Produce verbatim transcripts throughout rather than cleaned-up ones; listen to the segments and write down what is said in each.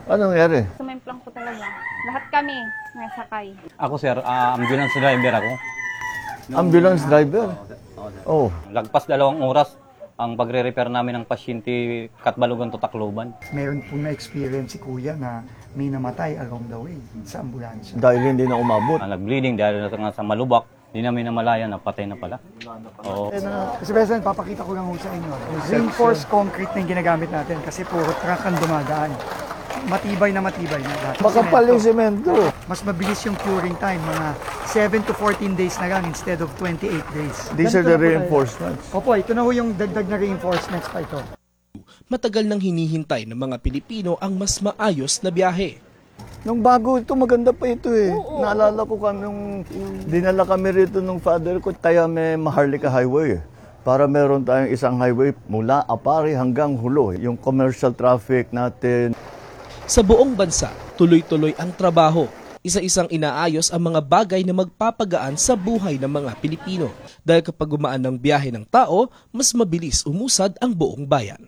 Anong nangyari? Sumemplang ko talaga. Lahat kami nasakay. Ako sir, ah, ambulance driver ako. Ambulance driver? Oh. Lagpas dalawang oras ang pagre-repair namin ng pasyente Katbalogan to Tacloban. Meron po na-experience si Kuya na may namatay along the way sa ambulansya. Dahil hindi na umabot. Ah, nag-bleeding dahil na nga sa malubak, hindi namin namalaya na patay na pala. Oo. Eh, na, kasi President, papakita ko lang ho sa inyo. Reinforced concrete na yung ginagamit natin kasi puro truck ang dumadaan. Matibay na matibay na lahat. Makapal yung semento. Mas mabilis yung curing time, mga seven to fourteen days na lang instead of twenty-eight days. These are Ganito the na po tayo. reinforcements. Opo, ito na ho yung dagdag na reinforcements pa ito. Matagal nang hinihintay ng mga Pilipino ang mas maayos na biyahe. Nung bago ito, maganda pa ito eh. Naalala ko kami nung dinala kami rito nung father ko, kaya may Maharlika Highway eh. Para meron tayong isang highway mula Apari hanggang Hulo. Yung commercial traffic natin. Sa buong bansa, tuloy-tuloy ang trabaho. Isa-isang inaayos ang mga bagay na magpapagaan sa buhay ng mga Pilipino. Dahil kapag gumaan ng biyahe ng tao, mas mabilis umusad ang buong bayan.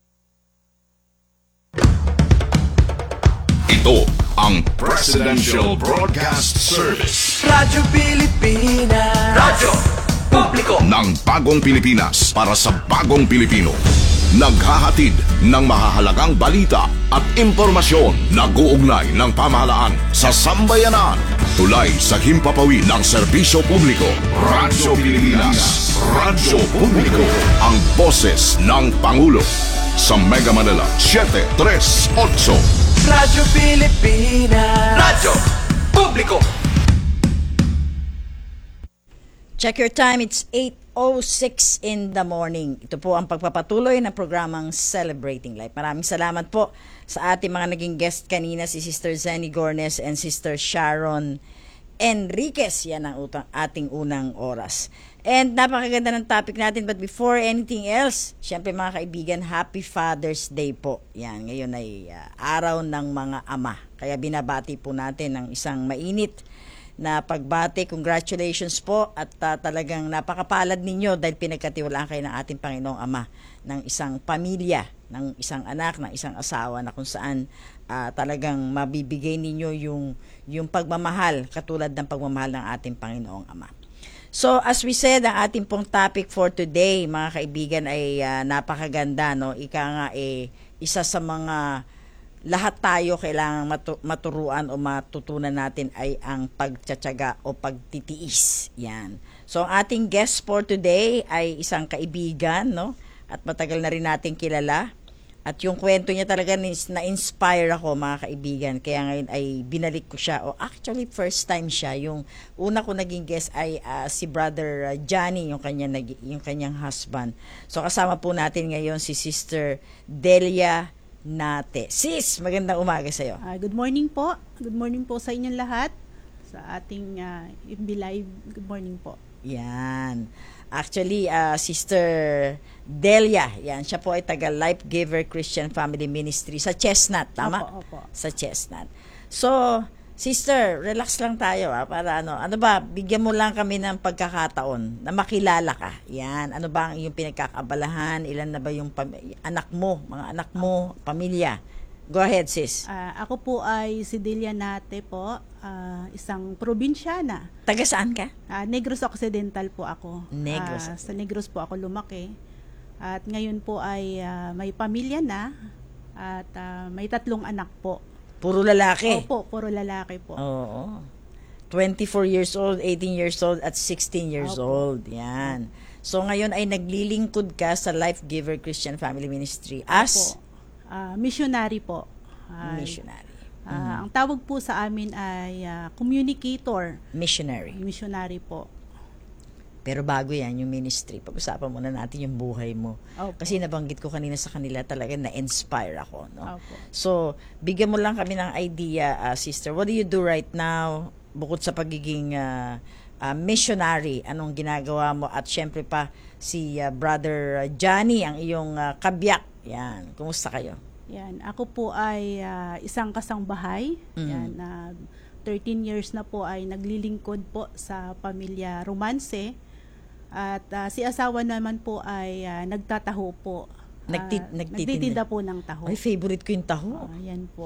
Ito ang Presidential Broadcast Service. Radyo Pilipinas. Radyo Publiko Ng bagong Pilipinas para sa bagong Pilipino. Naghahatid ng mahahalagang balita at impormasyon na guugnay ng pamahalaan sa sambayanan. Tulay sa himpapawid ng serbisyo publiko. Radyo Pilipinas. Radyo Publiko. Ang boses ng Pangulo. Sa Mega Manila, seven three eight. Radyo Pilipinas. Radyo Publiko. Check your time, it's eight oh six in the morning. Ito po ang pagpapatuloy ng programang Celebrating Life. Maraming salamat po sa ating mga naging guest kanina, si Sister Zenny Gornes and Sister Sharon Enriquez. Yan ang utang, ating unang oras. And napakaganda ng topic natin. But before anything else, syempre mga kaibigan, Happy Father's Day po. Yan, ngayon ay uh, araw ng mga ama. Kaya binabati po natin ng isang mainit na pagbati. Congratulations po at uh, talagang napakapalad ninyo dahil pinagkatiwalaan kayo ng ating Panginoong Ama ng isang pamilya, ng isang anak, ng isang asawa na kung saan uh, talagang mabibigay ninyo yung, yung pagmamahal katulad ng pagmamahal ng ating Panginoong Ama. So as we said, ang ating pong topic for today, mga kaibigan, ay uh, napakaganda, no? Ika nga eh, isa sa mga lahat tayo kailangang matu- maturuan o matutunan natin ay ang pagtsatsaga o pagtitiis. Yan. So ang ating guest for today ay isang kaibigan, no? At matagal na rin natin kilala. At yung kwento niya talaga na-inspire ako, mga kaibigan. Kaya ngayon ay binalik ko siya. O actually, first time siya. Yung una ko naging guest ay uh, si Brother uh, Johnny, yung, kanya, yung kanyang husband. So kasama po natin ngayon si Sister Delia Nate. Sis, magandang umaga sa'yo. Uh, good morning po. Good morning po sa inyong lahat. Sa ating uh, F B Live, good morning po. Yan. Actually, uh, Sister Delia, yan, siya po ay taga Life Giver Christian Family Ministry sa Chestnut, tama? Opo, opo. Sa Chestnut. So, Sister, relax lang tayo ha, para ano, ano ba, bigyan mo lang kami ng pagkakataon na makilala ka. Yan, ano ba ang iyong pinagkakabalahan, ilan na ba yung pam- anak mo, mga anak mo, pamilya. Go ahead, sis. Uh, ako po ay si Delia Nate po, uh, isang probinsyana. Taga saan ka? Uh, Negros Occidental po ako. Negros. Uh, sa Negros po ako lumaki. At ngayon po ay uh, may pamilya na at uh, may tatlong anak po. Puro lalaki? Opo, puro lalaki po. Oo. twenty-four years old, eighteen years old, at sixteen years Opo. old. Yan. So ngayon ay naglilingkod ka sa Life Giver Christian Family Ministry as? Opo. Uh, missionary po. Uh, Missionary. Uh, Mm. Ang tawag po sa amin ay uh, communicator. Missionary. Missionary po. Pero bago yan, yung ministry, pag-usapan muna natin yung buhay mo. Opo. Kasi nabanggit ko kanina sa kanila talaga na-inspire ako. No? Opo. So, bigyan mo lang kami ng idea, uh, sister. What do you do right now, bukod sa pagiging uh, uh, missionary? Anong ginagawa mo? At syempre pa, si uh, Brother Johnny, ang iyong uh, kabyak. Yan. Kumusta kayo? Yan. Ako po ay uh, isang kasangbahay. Mm. Yan. Uh, thirteen years na po ay naglilingkod po sa pamilya Romance. At uh, si asawa naman po ay uh, nagtataho po. Nagti- Uh, nagtitinda. nagtitinda po ng taho. Ay, favorite ko yung taho. Uh, yan po.